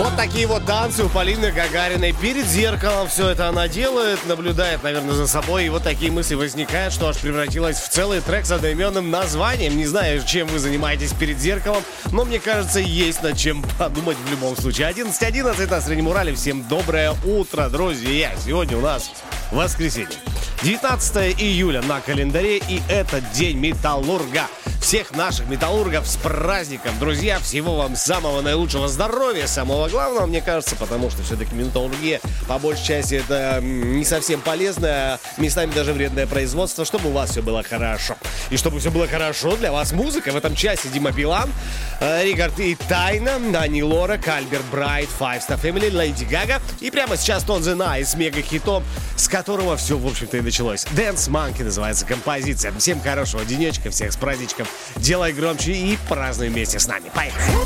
Вот такие вот танцы у Полины Гагариной. Перед зеркалом все это она делает, наблюдает, наверное, за собой. И вот такие мысли возникают, что аж превратилось в целый трек с одноименным названием. Не знаю, чем вы занимаетесь перед зеркалом, но мне кажется, есть над чем подумать в любом случае. 11:11 на Среднем Урале. Всем доброе утро, друзья. Сегодня у нас воскресенье. 19 июля на календаре, и этот день металлурга. Всех наших металлургов с праздником, друзья. Всего вам самого наилучшего здоровья, самого главного, мне кажется, потому что все-таки металлургия, по большей части, это не совсем полезное, местами даже вредное производство, чтобы у вас все было хорошо. И чтобы все было хорошо, для вас музыка. В этом часе Дима Билан, Ригард и Тайна, Ани Лорак, Альберт Брайт, Five Star Family, Леди Гага. И прямо сейчас Тон The Night с мега-хитом, с которого все, в общем-то, и началось. Dance Monkey называется композиция. Всем хорошего денечка, всех с праздничком. Делай громче и празднуй вместе с нами. Поехали!